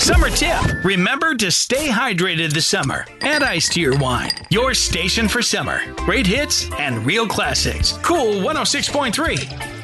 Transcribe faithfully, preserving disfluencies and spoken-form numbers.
Summer tip. Remember to stay hydrated this summer. Add ice to your wine. Your station for summer. Great hits and real classics. Cool one oh six point three.